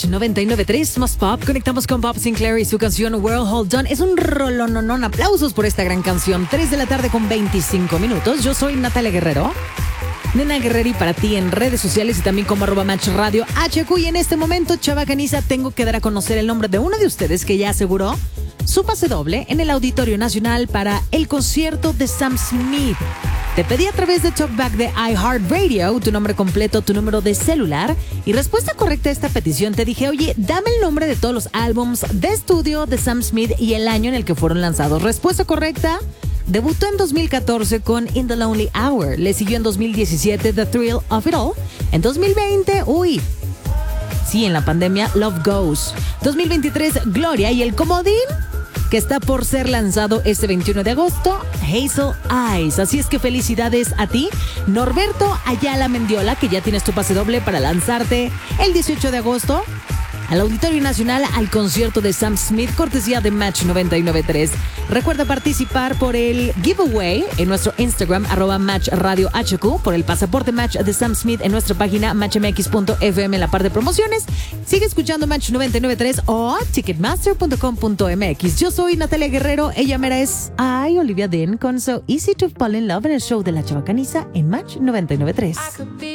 Match 99.3, más pop. Conectamos con Bob Sinclair y su canción World Hold On. Es un rolononón. Aplausos por esta gran canción. 3 de la tarde con 25 minutos. Yo soy Natalia Guerrero. Nena Guerreri para ti en redes sociales y también como @MatchRadioHQ. Y en este momento, Chava Caniza, tengo que dar a conocer el nombre de uno de ustedes que ya aseguró su pase doble en el Auditorio Nacional para el concierto de Sam Smith. Te pedí a través de Talkback de iHeartRadio tu nombre completo, tu número de celular y respuesta correcta a esta petición te dije, oye, dame el nombre de todos los álbums de estudio de Sam Smith y el año en el que fueron lanzados. Respuesta correcta. Debutó en 2014 con In the Lonely Hour. Le siguió en 2017 The Thrill of It All. En 2020, en la pandemia, Love Goes. 2023, Gloria. Y el comodín que está por ser lanzado este 21 de agosto, Hazel Eyes. Así es que felicidades a ti, Norberto Ayala Mendiola, que ya tienes tu pase doble para lanzarte el 18 de agosto al Auditorio Nacional al concierto de Sam Smith, cortesía de Match 99.3. Recuerda participar por el giveaway en nuestro Instagram, @MatchRadioHQ, por el pasaporte Match de Sam Smith en nuestra página matchmx.fm en la parte de promociones. Sigue escuchando Match 99.3 o ticketmaster.com.mx. Yo soy Natalia Guerrero, ella mera es Olivia Dean con So Easy to Fall in Love en el show de la Chava Caniza en Match 99.3.